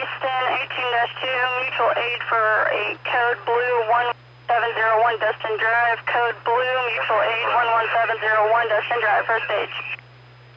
Houston, 18-2, mutual aid for a code blue 11701 Dustin Drive, code blue, mutual aid 11701 Dustin Drive, first stage.